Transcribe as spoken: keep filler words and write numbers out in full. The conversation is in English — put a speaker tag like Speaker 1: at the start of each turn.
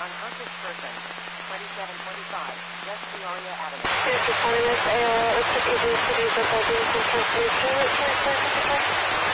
Speaker 1: unconscious person. twenty-seven twenty-five West Peoria Avenue.
Speaker 2: Here's the finest A O L. It's an easy to do, but I'll do some translation. Which translation?